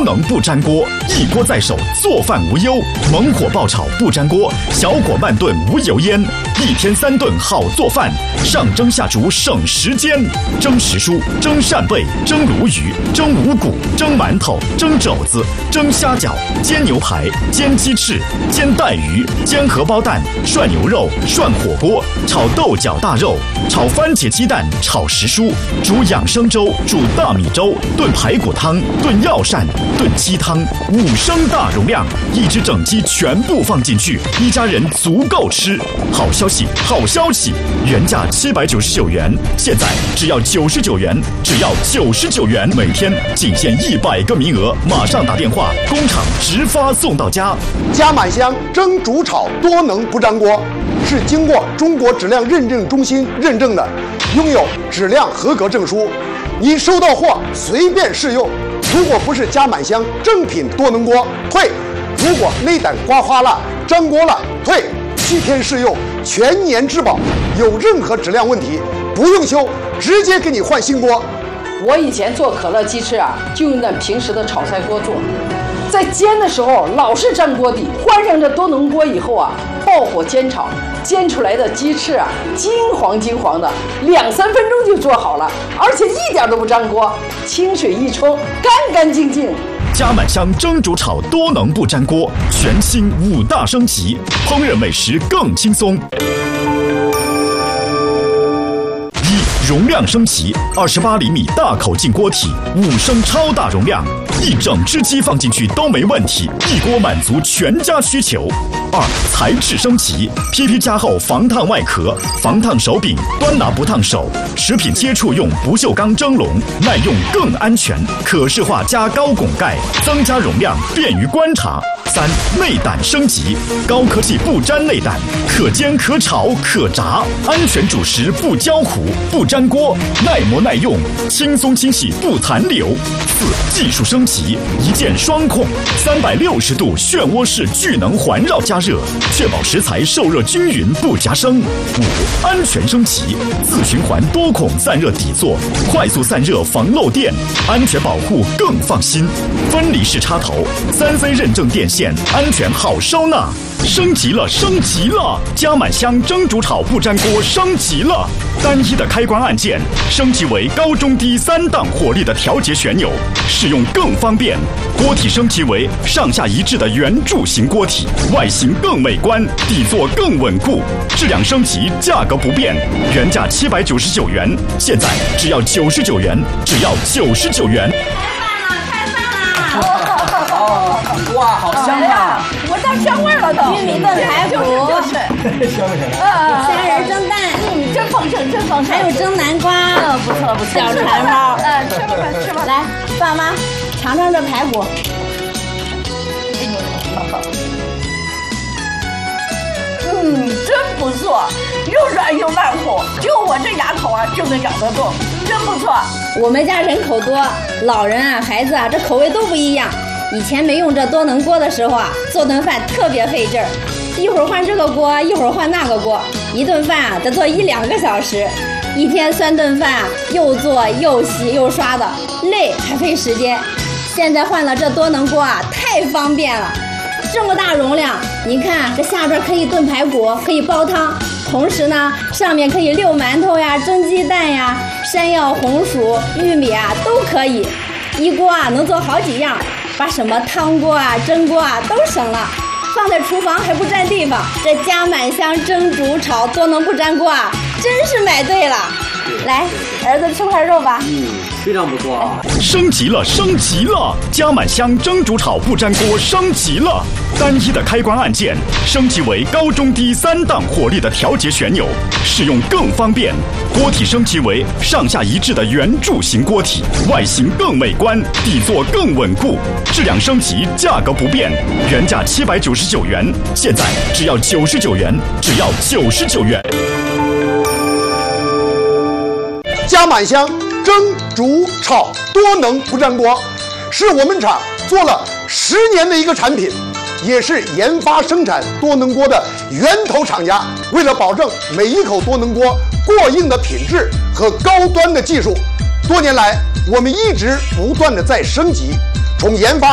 能不粘锅，一锅在手，做饭无忧。猛火爆炒不粘锅，小火慢炖无油烟，1天3顿好做饭。上蒸下煮省时间，蒸时蔬、蒸扇贝、蒸鲈鱼、蒸五谷、蒸馒头、蒸肘子、蒸虾饺、煎牛排、煎鸡翅、煎带鱼、煎荷包蛋、涮牛肉、涮火锅、炒豆角大肉、炒番茄鸡蛋、炒时蔬、煮养生粥、煮大米粥、炖排骨汤、炖药膳、炖鸡汤，5升大容量，1只整鸡全部放进去，1家人足够吃。好消息，好消息！原价799元，现在只要99元，只要99元，每天仅限100个名额，马上打电话，工厂直发送到家。 加满香蒸煮炒多能不粘锅，是经过中国质量认证中心认证的，拥有质量合格证书。你收到货随便试用，如果不是加满香正品多能锅，退；如果内胆刮花了、粘锅了，退。7天试用，全年质保，有任何质量问题不用修，直接给你换新锅。 我以前做可乐鸡翅啊，就用那平时的炒菜锅做，在煎的时候老是粘锅底，换上这多能锅以后啊，爆火煎炒，煎出来的鸡翅啊，金黄金黄的，2-3分钟就做好了，而且一点都不粘锅，清水一冲，干干净净。 加满香蒸煮炒多能不粘锅，全新5大升级，烹饪美食更轻松。容量升级，28厘米大口径锅体，5升超大容量，1整只鸡放进去都没问题，一锅满足全家需求。2、材质升级 ，PP 加厚防烫外壳，防烫手柄，端拿不烫手，食品接触用不锈钢蒸笼，耐用更安全，可视化加高拱盖，增加容量，便于观察。3、内胆升级，高科技不粘内胆，可煎可炒可炸，安全主食不焦糊不粘锅，耐磨耐用，轻松清洗不残留。4、技术升级，一键双控，360度漩涡式聚能环绕加热，确保食材受热均匀不夹生。5、安全升级，自循环多孔散热底座，快速散热防漏电，安全保护更放心。分离式插头，3C 认证电线，安全好收纳。升级了，升级了！加满香蒸煮炒不粘锅升级了，单一的开关按键升级为高中低3档火力的调节旋钮，使用更方便。锅体升级为上下一致的圆柱形锅体，外形更美观，底座更稳固。质量升级，价格不变，原价799元，现在只要99元，只要99元。 哇，好香啊！ 闻到香味了都。 玉米炖排骨，虾仁蒸蛋， 真丰盛，真丰盛。 还有蒸南瓜， 不错不错。 小馋猫， 吃吧吃吧。 来，爸妈尝尝这排骨。 真不错，又软又烂乎，就我这牙口啊就能咬得动，真不错。 我们家人口多，老人啊、孩子啊，这口味都不一样。以前没用这多能锅的时候啊，做顿饭特别费劲儿，一会儿换这个锅，一会儿换那个锅，一顿饭啊得做1-2个小时，1天3顿饭啊，又做又洗又刷的，累还费时间。现在换了这多能锅啊，太方便了。这么大容量，您看这下边可以炖排骨，可以煲汤，同时呢，上面可以溜馒头呀、蒸鸡蛋呀、山药、红薯、玉米啊都可以，一锅啊能做好几样。把什么汤锅啊、蒸锅啊都省了，放在厨房还不占地方。这加满香蒸煮炒多能不粘锅啊，真是买对了。来，儿子吃块肉吧。 非常不错啊！ 升级了，升级了！加满香蒸煮炒不粘锅升级了，单一的开关按键升级为高中低3档火力的调节旋钮，使用更方便。锅体升级为上下一致的圆柱形锅体，外形更美观，底座更稳固。质量升级，价格不变，原价799元，现在只要99元，只要99元。 加满香蒸煮炒多能不粘锅，是我们厂做了10年的一个产品，也是研发生产多能锅的源头厂家。为了保证每一口多能锅过硬的品质和高端的技术，多年来我们一直不断的在升级，从研发